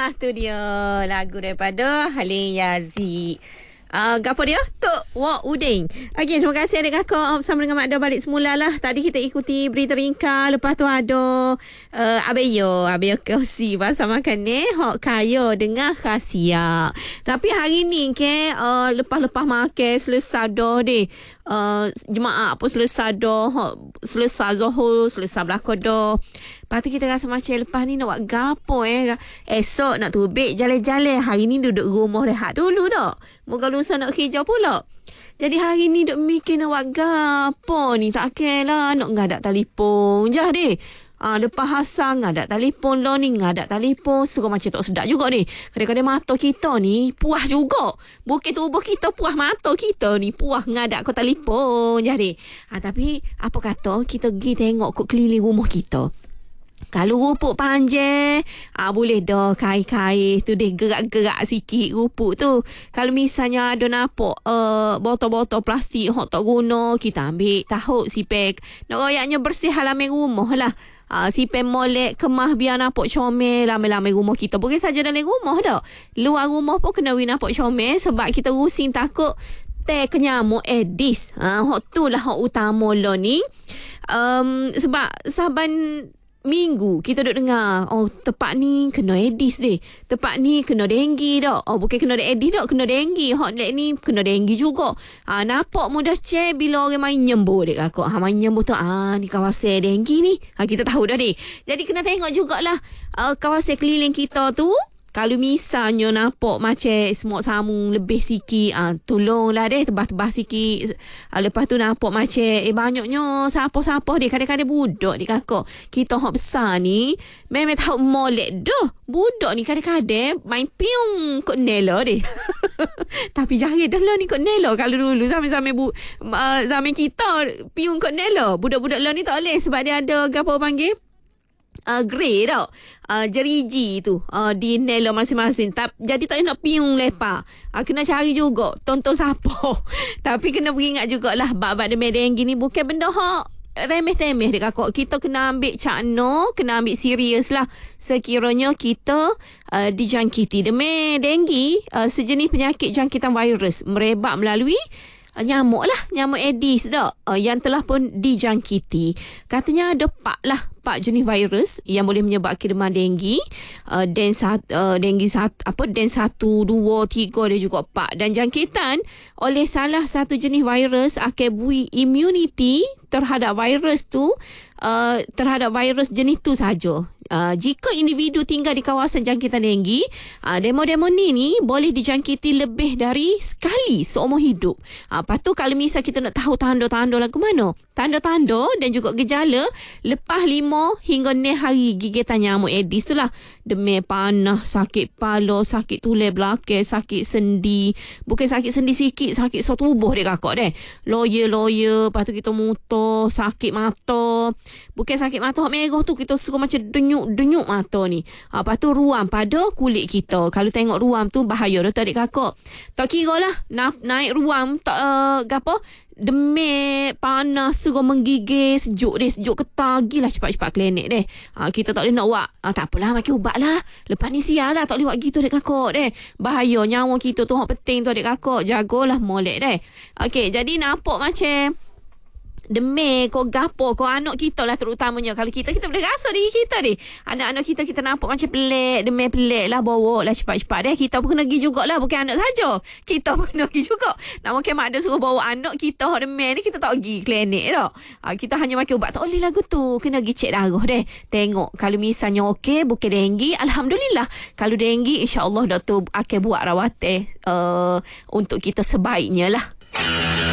tu dia lagu daripada Halim Yazid. Gapo dia? Tok Wak Udin. Okey, terima kasih adik kakak bersama dengan Mak Dah balik semula lah. Tadi kita ikuti berita ringkas. Lepas tu ada Abeyo Kosi pasal makan ni hok kaya dengan khasiat. Tapi hari ni ke lepas-lepas makan selesai dah deh. Jemaah pun selesai dah. Selesai Zuhur, selesai belakang dah. Lepas tu kita rasa macam lepas ni nak buat gapo esok nak tubik jalan-jalan. Hari ni duduk rumah rehat dulu dah. Moga lusa nak kerja pula. Jadi hari ni duk mikir nak buat gapo ni. Tak kira lah nak ngadak telefon je deh. Lepas hasang ngadak telefon lah ni, ngadak telefon suka macam tak sedap juga ni. Kadang-kadang mata kita ni puas juga. Bukan tubuh kita puas, mata kita ni puas ngadak ke telefon je deh. Tapi apa kata kita pergi tengok kat keliling rumah kita. Kalau rupuk panjang, boleh dah kain-kain tu deh gerak-gerak sikit rupuk tu. Kalau misalnya ada nampak botol-botol plastik hok tak guna, kita ambil tahu sipek. Nak royaknya bersih halaman rumah lah. Sipek molek kemah biar nampak comel lama-lama rumah kita. Bukan saja dalam rumah dah. Luar rumah pun kena nampak comel sebab kita rusing takut kenyamuk Aedes. Hok tu lah hok utama lah ni. Sebab saban minggu kita duk dengar tempat ni kena Aedes deh. Tempat ni kena denggi dah. Bukan kena Aedes dah, kena denggi. Hot lek ni kena denggi juga. Nampak mudah cek bila orang main nyembuh dek kakak. Main nyembuh tu ni kawasan denggi ni. Kita tahu dah deh. Jadi kena tengok jugalah kawasan keliling kita tu. Kalau misalnya nampak macam semut samung lebih sikit, tolonglah deh tebas-tebas sikit. Lepas tu nampak macam banyaknya siapa-siapa dia kadang-kadang budak dia kakak. Kita hok besar ni memang tahu molek dah. Budak ni kadang-kadang main piung kot nela deh. Tapi jarang dah lah ni kot nela. Kalau dulu zaman kita piung kot nela. Budak-budak lah ni tak boleh sebab dia ada apa panggil? Grey tau. Jeriji tu di nela masing-masing. Jadi tak nak piung lepak. Kena cari juga tonton siapa. Tapi kena beringat jugalah bab-bab demam denggi ni bukan benda hak remeh-temeh dek kakak. Kita kena ambil cakna, kena ambil serius lah. Sekiranya kita dijangkiti demam denggi, sejenis penyakit jangkitan virus merebak melalui nyamuk Aedes dah yang telah pun dijangkiti. Katanya ada 4 jenis virus yang boleh menyebabkan demam denggi. Den 1, Den 1, 2, 3 dia juga 4. Dan jangkitan oleh salah satu jenis virus akan bui immunity terhadap virus tu, terhadap virus jenis tu saja. Jika individu tinggal di kawasan jangkitan denggi, demo-demo ni boleh dijangkiti lebih dari sekali seumur hidup. Lepas tu kalau misal kita nak tahu tanda-tanda lagu mana, tanda-tanda dan juga gejala lepas 5 hingga 6 hari gigitan nyamuk Aedes tu lah. Demam panas, sakit kepala, sakit tulang belakang, sakit sendi. Bukan sakit sendi sikit, sakit setubuh dia kakak deh. Loya-loya, lepas tu kita muntah, sakit mata. Bukan sakit mata hak merah tu, kita suka macam denyuk mata ni. Lepas tu ruam pada kulit kita. Kalau tengok ruam tu bahaya dah adik kakak. Tak kira lah naik ruam tak demam panas suruh menggigil, sejuk ketar, gilah cepat-cepat klinik deh. Kita tak boleh nak buat tak apalah, makan ubat lah. Lepas ni sial lah, tak boleh buat gitu adik kakak deh. Bahaya nyawa kita tu hak penting tu adik kakak. Jagalah molek deh. Okey, jadi nampak macam demam kau gapo kau anak kita lah terutamanya. Kalau kita boleh rasa diri kita ni. Anak-anak kita nampak macam pelik, demam pelik lah, bawa lah cepat-cepat deh. Kita pun kena pergi jugalah, bukan anak saja. Kita pun kena pergi juga. Nak mungkin mak ada suruh bawa anak kita hak demam ni, kita tak pergi klinik dah. Kita hanya makan ubat tak boleh lagu tu. Kena pergi cek darah deh. Tengok kalau misalnya okey, bukan denggi, alhamdulillah. Kalau denggi, insya-Allah doktor akan buat rawatan untuk kita sebaiknya lah.